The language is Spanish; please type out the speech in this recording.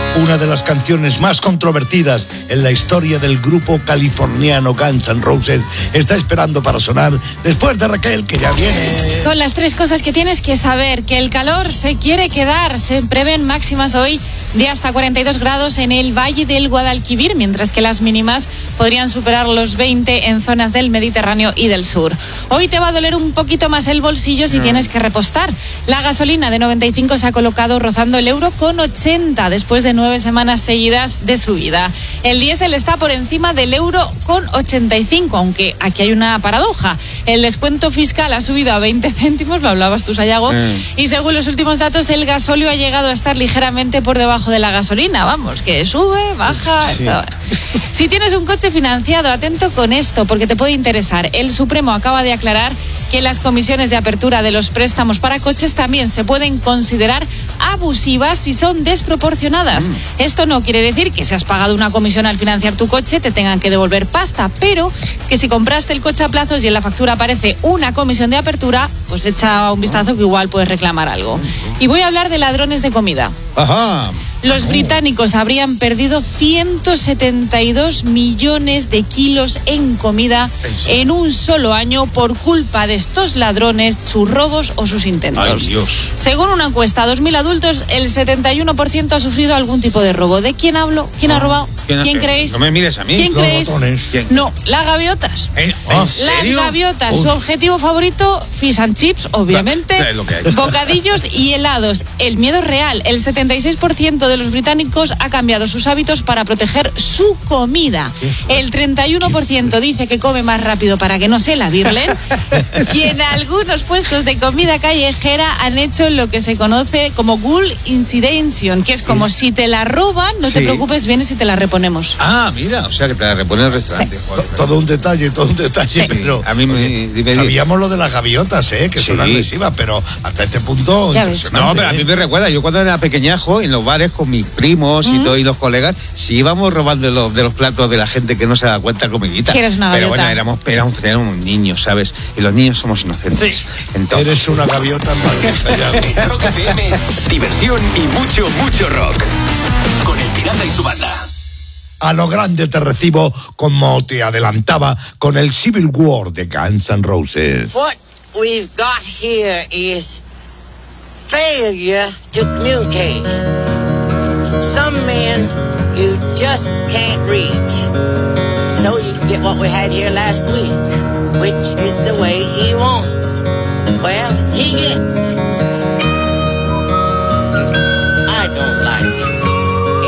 Una de las canciones más controvertidas en la historia del grupo californiano Guns N' Roses está esperando para sonar después de Raquel, que ya viene. Con las 3 cosas que tienes que saber: que el calor se quiere quedar. Se prevén máximas hoy de hasta 42 grados en el Valle del Guadalquivir, mientras que las mínimas podrían superar los 20 en zonas del Mediterráneo y del sur. Hoy te va a doler un poquito más el bolsillo si tienes que repostar. La gasolina de 95 se ha colocado rozando el €1,80 después de 9 semanas seguidas de subida. El diésel está por encima del €1,85, aunque aquí hay una paradoja. El descuento fiscal ha subido a 20 céntimos, lo hablabas tú, Sayago, y según los últimos datos el gasóleo ha llegado a estar ligeramente por debajo de la gasolina. Vamos, que sube, baja. Sí. Si tienes un coche financiado, atento con esto, porque te puede interesar. El Supremo acaba de aclarar que las comisiones de apertura de los préstamos para coches también se pueden considerar abusivas si son desproporcionadas. Esto no quiere decir que si has pagado una comisión al financiar tu coche te tengan que devolver pasta, pero que si compraste el coche a plazos y en la factura aparece una comisión de apertura, pues echa un vistazo que igual puedes reclamar algo. Y voy a hablar de ladrones de comida. Ajá. Los británicos habrían perdido 172 millones de kilos en comida en un solo año por culpa de estos ladrones, sus robos o sus intentos. Ay, Dios. Según una encuesta a 2.000 adultos, el 71% ha sufrido algún tipo de robo. ¿De quién hablo? ¿Quién ha robado? ¿Quién creéis? No me mires a mí. ¿Quién creéis? ¿Quién? No, las gaviotas. ¿En serio? Las gaviotas. Su objetivo favorito, fish and chips, obviamente, Es lo que hay. bocadillos y helados. El miedo es real. El 76% de los británicos ha cambiado sus hábitos para proteger su comida. El 31% dice que come más rápido para que no se la virlen. Y en algunos puestos de comida callejera han hecho lo que se conoce como ghoul incidention, que es como si te la roban, no te preocupes, vienes y te la reponemos. Ah, mira, o sea que te la repone el restaurante. Sí. Joder, Todo un detalle, pero a mí me sabíamos lo de las gaviotas, que son agresivas, pero hasta este punto Ya ves. No, pero a mí me recuerda, yo cuando era pequeñajo, en los bares con mis primos y todo, y los colegas, sí íbamos robando de los platos de la gente que no se da cuenta comidita. Que eres una pero gaviota. bueno, éramos niños, ¿sabes? Y los niños somos inocentes. Sí. Entonces, eres una gaviota maldita ya. En Rock FM, diversión y mucho, mucho rock. Con El Pirata y su banda. A lo grande te recibo, como te adelantaba, con el Civil War de Guns N' Roses. What we've got here is failure to communicate. Some men you just can't reach. So you get what we had here last week, which is the way he wants it. Well, he gets it.